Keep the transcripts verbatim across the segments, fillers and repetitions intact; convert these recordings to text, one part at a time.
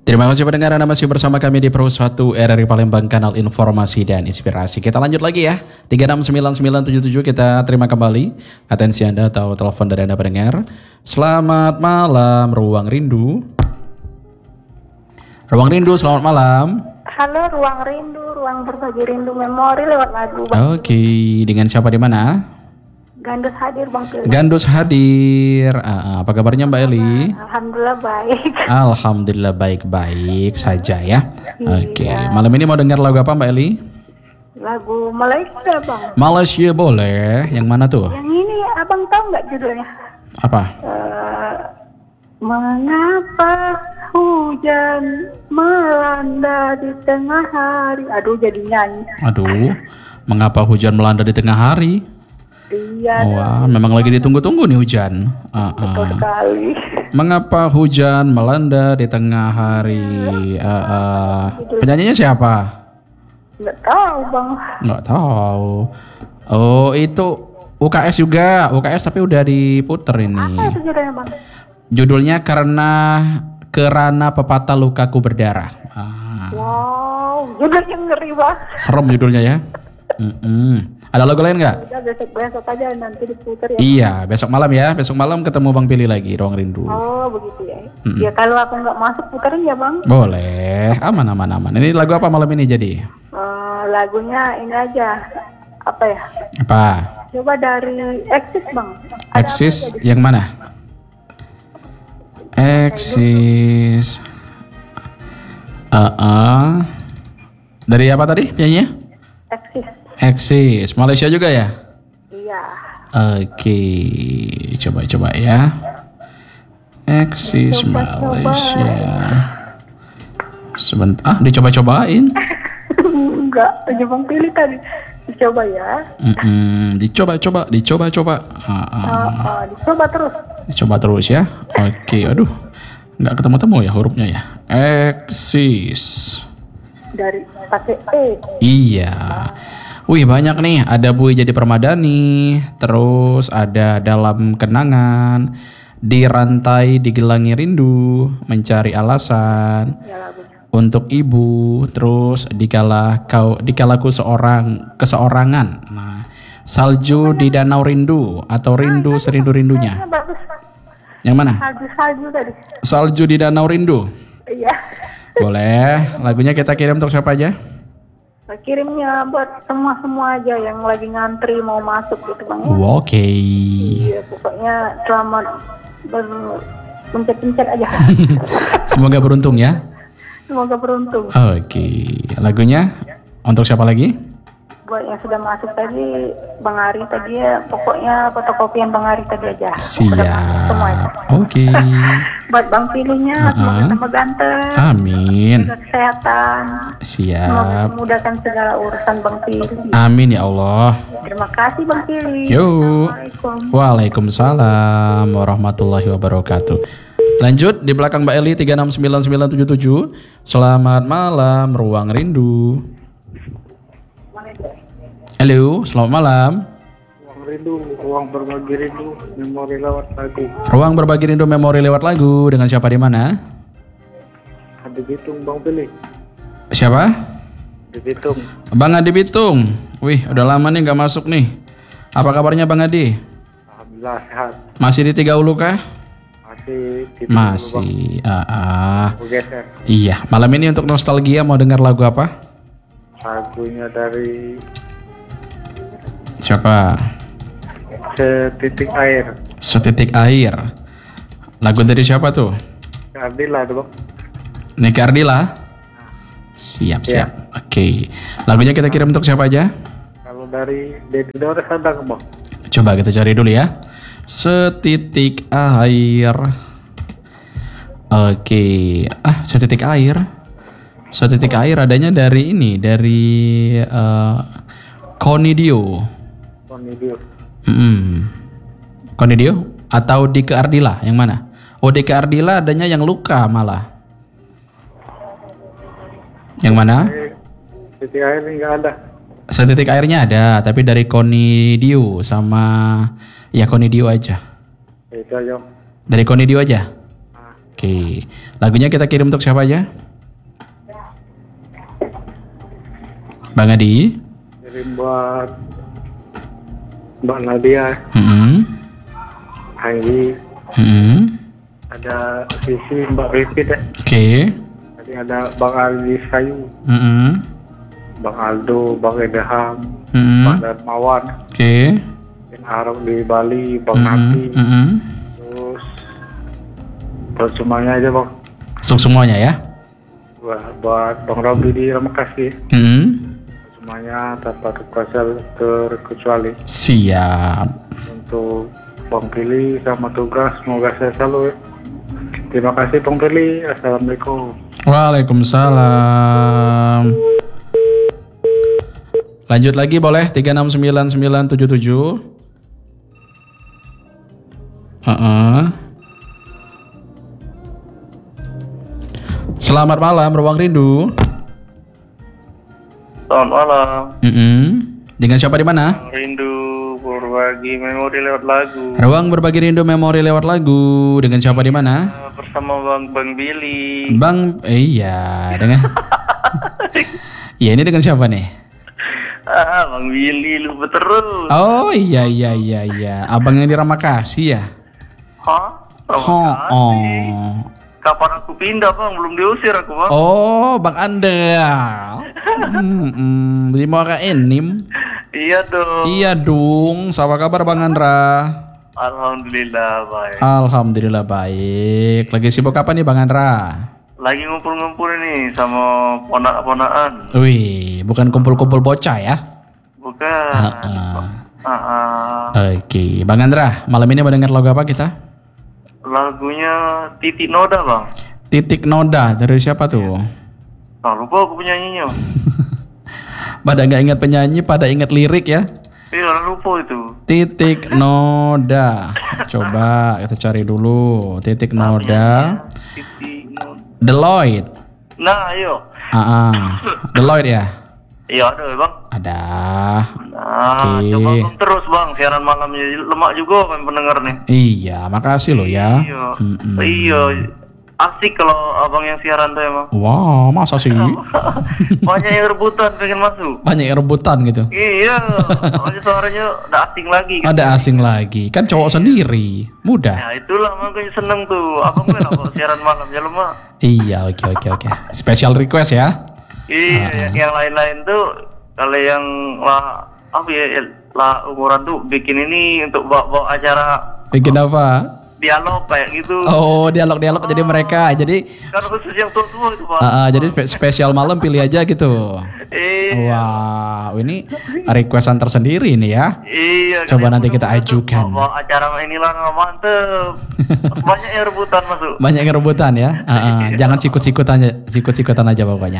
Terima kasih pendengar, Anda masih bersama kami di Pro satu R R I Palembang, kanal informasi dan inspirasi. Kita lanjut lagi ya, tiga enam sembilan sembilan tujuh tujuh kita terima kembali atensi Anda atau telepon dari Anda pendengar. Selamat malam, Ruang Rindu. Ruang Rindu, selamat malam. Halo, Ruang Rindu, Ruang Berbagi Rindu Memori lewat lagu, Bang. Oke, dengan siapa di mana? Gandus hadir, Bang Pili. Gandus hadir. Ah, apa kabarnya Mbak Eli? Alhamdulillah baik. Alhamdulillah baik-baik saja ya. Oke, Iya. malam ini mau dengar lagu apa Mbak Eli? Lagu Malaysia, Bang. Malaysia boleh. Yang mana tuh? Yang ini Abang tahu nggak judulnya? Apa? Eh, mengapa hujan melanda di tengah hari? Aduh, jadi nyanyi. Aduh, mengapa hujan melanda di tengah hari? Iya, Wah, memang lagi ditunggu-tunggu nih hujan. Ah, betul ah. sekali. Mengapa hujan melanda di tengah hari? Ah, ah. Penyanyinya siapa? Nggak tahu, Bang. Nggak tahu. Oh, itu U K S juga. U K S tapi udah diputer ini. Apa itu judulnya, Bang? Judulnya karena kerana pepatah lukaku berdarah. Ah, Wow, judulnya ngeri banget. serem judulnya ya. Mm-mm. Ada lagu lain nggak? Udah besok-besok aja nanti diputar ya. Iya, besok malam ya. Besok malam ketemu Bang Pili lagi, Ruang Rindu. Oh begitu ya. Ya kalau aku nggak masuk putarin ya, Bang. Boleh, aman aman aman. Ini lagu apa malam ini jadi? Eh, lagunya ini aja. Apa ya? Apa? Coba dari Exis, Bang. Ada Exis apa aja di- yang mana? Exis. Uh, uh. Dari apa tadi penyanyinya? Exis. Exis, Malaysia juga ya? Iya. Oke, coba-coba ya. Exis Coba-coba. Malaysia. Sebentar, ah dicoba-cobain. Enggak, aja Bang pilih tadi. Dicoba ya. Mm-mm, dicoba-coba, dicoba-coba. Ah, ah. Oh, oh, dicoba terus. Dicoba terus ya. Oke, aduh, nggak ketemu-temu ya hurufnya ya. Exis. Dari pakai E. Iya. Wih banyak nih, ada Bui Jadi Permadani, terus ada Dalam Kenangan, Dirantai Digelangi Rindu, Mencari Alasan, Ya lagunya. Untuk Ibu, terus Dikala Kau Dikalaku Seorang Keseorangan. Nah, Salju di Danau Rindu atau Rindu Serindu-rindunya. Ini bagus. Yang mana? Salju-salju tadi. Salju di Danau Rindu. Iya. Boleh, lagunya kita kirim untuk siapa aja? Kirimnya buat semua-semua aja yang lagi ngantri mau masuk gitu, Bang. Ya. Oke. Iya, pokoknya selamat berpencet-pencet aja. Semoga beruntung ya. Semoga beruntung. Oke, lagunya untuk siapa lagi? Buat yang sudah masuk tadi, Bang Ari tadi ya, pokoknya fotokopian Bang Ari tadi aja. Udah semua itu. Siap. Oke. Buat Bang Pilihnya, semoga Uh-uh. tambah ganteng. Amin. Jaga kesehatan. Semoga Siap. memudahkan segala urusan Bang Pilih. Amin ya Allah. Terima kasih Bang Pilih. Yuk. Assalamualaikum. Waalaikumsalam warahmatullahi wabarakatuh. Lanjut di belakang Mbak Eli tiga enam sembilan sembilan tujuh tujuh. Selamat malam Ruang Rindu. Halo, selamat malam. Ruang Rindu, Ruang Berbagi Rindu, Memori lewat lagu. Ruang Berbagi Rindu Memori lewat lagu dengan siapa di mana? Adi Bitung, Bang Pilih. Siapa? Adi Bitung. Bang Adi Bitung. Wih, udah lama nih nggak masuk nih. Apa kabarnya Bang Adi? Alhamdulillah sehat. Masih di Tiga Ulu kah? Masih di Masih. Ah, ah. Geser. Iya, malam ini untuk nostalgia mau dengar lagu apa? Lagunya dari Siapa? Setitik Air. Setitik Air. Lagu dari siapa tuh? Adila tuh, Bang. Niki Ardila. Siap, siap. Oke. Lagunya kita kirim untuk siapa aja? Kalau dari Dedi Dores ada nggak, Bang? Coba kita cari dulu ya. Setitik air. Oke. Ah, setitik air. Setitik air adanya dari ini, dari uh, Konidio. Konidio. Hmm. Konidio atau Dike Ardila yang mana? Oh, Dike Ardila adanya yang luka malah. Yang mana? Setitik Air ini nggak ada. Setitik airnya ada, tapi dari Konidio sama ya Konidio aja. Itu aja. Dari Konidio aja. Oke. Lagunya kita kirim untuk siapa aja? Bang Adi. Kirim buat Mbak Nadia, Hmm. Anggi, Hmm. ada Sisi, Mbak Rifit ya. Oke. Tadi ada Bang Ali Sayu, Hmm. Bang Aldo, Bang Edham, Hmm. Pak Darmawan, Oke. Bin Arok di Bali, Bang Hmm. Nati, Hmm. terus buat semuanya aja Bang. Untuk semuanya ya. Buat, buat Bang Robi di Ramakasih, Hmm. semuanya tanpa terkuasa terkecuali. Siap. Untuk Bang Pili sama tugas, semoga saya selalu ya. Terima kasih Bang Pili, Assalamualaikum. Waalaikumsalam. Lanjut lagi boleh tiga enam sembilan sembilan tujuh tujuh. Heeh. Selamat malam Ruang Rindu. Selamat malam. Mm-mm. Dengan siapa di mana? Rindu berbagi memori lewat lagu. Ruang berbagi rindu memori lewat lagu. Dengan siapa di mana? Bersama Bang Bang Billy. Bang, eh, iya dengan. Iya ini dengan siapa nih? Ah, Bang Billy lupa terus. Oh iya iya iya iya. Abang yang di Ramakasih ya? Hah? Oh, oh. Kapan aku pindah Bang? Belum diusir aku Bang. Oh, Bang Anda. Hmm, hmm, di Muara Enim. Iya dong. Iya dong. Apa kabar Bang Andra? Alhamdulillah baik. Alhamdulillah baik. Lagi sibuk apa nih Bang Andra? Lagi ngumpul-ngumpul nih sama ponak-ponakan. Wih, bukan kumpul-kumpul bocah ya? Bukan. Uh-uh. Ah, ah. Oke, Bang Andra, malam ini mau dengar lagu apa kita? Lagunya Titik Noda Bang. Titik Noda dari siapa tuh? Ah, lupa aku penyanyinya. Pada nggak ingat penyanyi, pada ingat lirik ya? Iya lupa itu. Titik Noda. Coba kita cari dulu. Titik Noda. Titik Noda. Deloitte. Nah ayo. Ah, ah. Deloitte ya? Iya ada Bang. Ada. Nah, Oke. coba Bang, terus Bang, siaran malamnya lemak juga kan pendengar nih. Iya, makasih loh ya. Iya. Mm-mm. Iya. Asik kalau Abang yang siaran tuh emang. Wah, masa sih? Banyak yang rebutan pengen masuk. Banyak yang rebutan gitu. Iya. Soalnya suaranya udah asing lagi. Gitu. Ada asing lagi. Kan cowok sendiri. Mudah. Ya itulah makanya seneng tuh. Abang kan apa siaran malam ya lemak. Iya, oke oke oke. Special request ya. Iya, yang lain-lain tuh kalau yang lah apa ya lah umuran tuh bikin ini untuk bawa-bawa acara Bikin apa? dialog kayak gitu. Oh, dialog-dialog jadi mereka. Jadi Kan khusus yang tua-tua itu Pak. uh, uh, jadi spe- spesial malam pilih aja gitu. Iya. Wow, ini requestan tersendiri nih ya. Iya. Coba kan nanti yang kita muda-muda tuh ajukan. Bawa acara inilah mantep. Banyak yang rebutan masuk. Banyak yang rebutan ya. Uh, uh, jangan sikut-sikutan aja, sikut-sikutan aja pokoknya.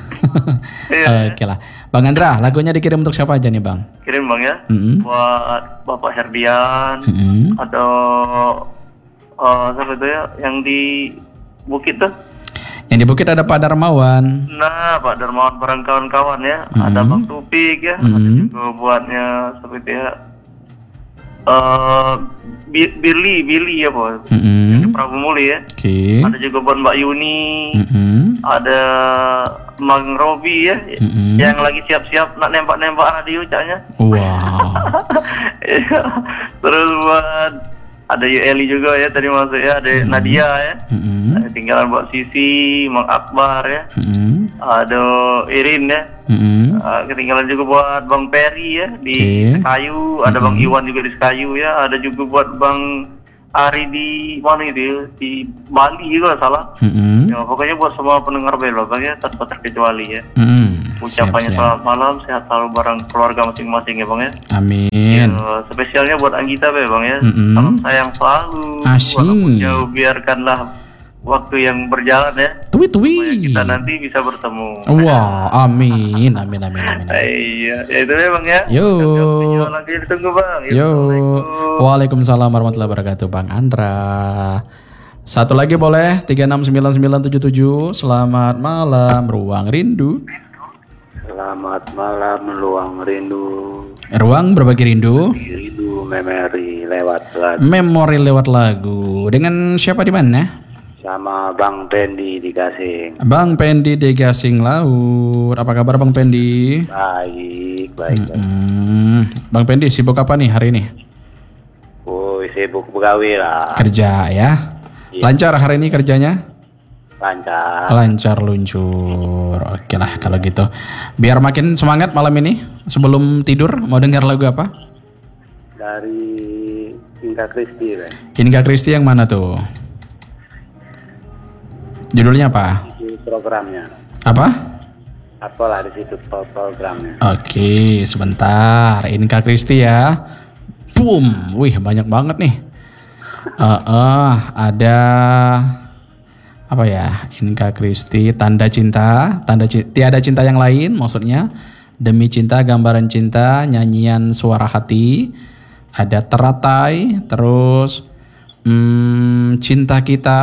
Iya. Oke lah. Bang Andra, lagunya dikirim untuk siapa aja nih, Bang? Kirim Bang ya. Mm-mm. Buat Bapak Herdian. Mm-mm. Atau uh, siapa itu ya yang di Bukit tuh. Yang di Bukit ada Pak Darmawan. Nah, Pak Darmawan bareng kawan-kawan ya. Mm-hmm. Ada Bang Tupik ya. Ada Mm-hmm. juga buatnya seperti ya. Eh Bi- Billy, Billy ya, Bos. Mm-mm. Prabu Muli ya. Oke. Ada juga buat Mbak Yuni. Mm-mm. Ada Mang Robi ya. Mm-mm. Yang lagi siap-siap nak nembak-nembak radio caknya. Wow. Iya. Terus buat ada Yeli juga ya tadi masuk ya. Ada Mm-hmm. Nadia ya. Mm-mm. Ada tinggalan buat Sisi, Mang Akbar ya. Mm-mm. Ada Irin ya. Mm-mm. Uh, ketinggalan juga buat Bang Peri ya di Oke. Sekayu, ada Bang Iwan juga di Sekayu ya, ada juga buat Bang Ari di mana itu ya? Di Bali juga salah. Mm-mm. Ya pokoknya buat semua pendengar Bel Bang ya tanpa terkecuali ya. Mm. Ucapannya Siap, siap. selamat malam, sehat selalu bareng keluarga masing-masing ya Bang ya. Amin. Ya, spesialnya buat Anggita Be Bang ya. Mm-mm. Salam sayang selalu. Asyik. Walaupun jauh biarkanlah waktu yang berjalan ya. Tui Supaya tui. kita nanti bisa bertemu. Wow, amin, amin, amin, amin. amin. Iya, ya itu ya Bang ya. Yo. Video lagi ditunggu Bang. Yo. Assalamualaikum. Waalaikumsalam warahmatullahi wabarakatuh, Bang Andra. Satu lagi boleh tiga enam sembilan sembilan tujuh tujuh. Selamat malam Ruang Rindu. Selamat malam Ruang Rindu. Ruang berbagi rindu. Rindu memori lewat lagu. Memori lewat lagu. Dengan siapa di mana? Sama Bang Pendi di Gasing. Bang Pendi di Gasing Laut. Apa kabar Bang Pendi? Baik, baik. baik. Hmm, Bang Pendi sibuk apa nih hari ini? Oh, sibuk begawe lah. Kerja ya. Iya. Lancar hari ini kerjanya? Lancar. Lancar luncur. Oke lah kalau gitu. Biar makin semangat malam ini. Sebelum tidur mau dengar lagu apa? Dari Inka Kristi. Bang. Inka Kristi yang mana tuh? Judulnya apa? Di programnya. Apa? Apalah di situ pro- programnya. Oke, sebentar. Inka Kristi ya. Boom. Wih, banyak banget nih. Uh, uh, ada apa ya? Inka Kristi, Tanda Cinta, Tanda Cinta, Tiada Cinta Yang Lain maksudnya. Demi Cinta, Gambaran Cinta, Nyanyian Suara Hati. Ada Teratai, terus hmm, Cinta Kita.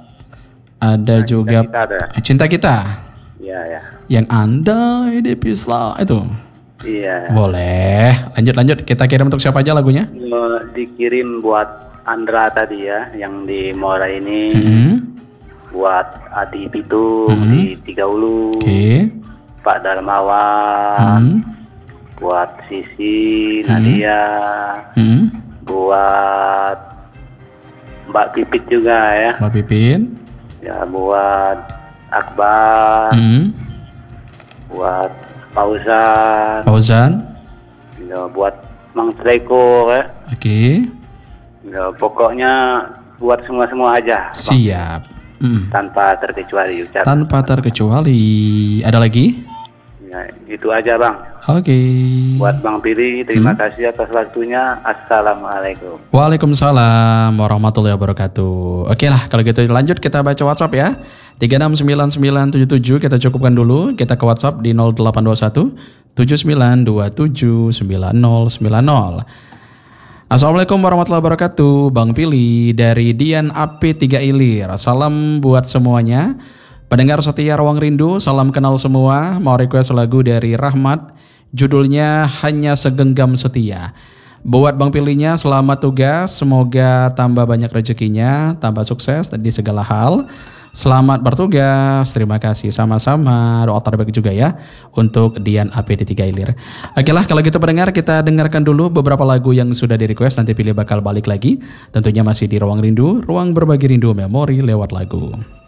Ada Nah, juga Cinta Kita ada. Cinta Kita. Iya, ya. Yang andai dipisah itu. Iya. Boleh. Lanjut lanjut. Kita kirim untuk siapa aja lagunya? Eh, Dikirim buat Andra tadi ya, yang di Mora ini. Hmm. Buat Adi Pitu Hmm. di Tiga Ulu. Oke. Pak Darmawan. Hmm. Buat Sisi, Nadia. Hmm. Buat Mbak Pipit juga ya. Mbak Pipin. Ya buat Akbar, Hmm. buat Fauzan, Fauzan. ya buat Mang Treko ya. Oke. Ya, pokoknya buat semua-semua aja. Bang. Siap. Hmm. Tanpa terkecuali ucap. Tanpa terkecuali. Ada lagi? Ya, itu aja Bang. Oke. Buat Bang Pili, terima kasih atas waktunya. Assalamualaikum. Waalaikumsalam warahmatullahi wabarakatuh. Oke lah kalau gitu lanjut kita baca WhatsApp ya. tiga enam sembilan sembilan tujuh tujuh kita cukupkan dulu. Kita ke WhatsApp di nol delapan dua satu tujuh sembilan dua tujuh sembilan nol sembilan nol. Assalamualaikum warahmatullahi wabarakatuh. Bang Pili dari Dian A P tiga Ilir. Salam buat semuanya. Pendengar setia Ruang Rindu, salam kenal semua. Mau request lagu dari Rahmat, judulnya Hanya Segenggam Setia. Buat Bang Pilinya selamat tugas, semoga tambah banyak rezekinya, tambah sukses di segala hal. Selamat bertugas, terima kasih sama-sama. Doa terbaik juga ya untuk Dian A P di tiga Ilir. Oke lah kalau gitu pendengar, kita dengarkan dulu beberapa lagu yang sudah di request. Nanti Pilih bakal balik lagi. Tentunya masih di Ruang Rindu, ruang berbagi rindu memori lewat lagu.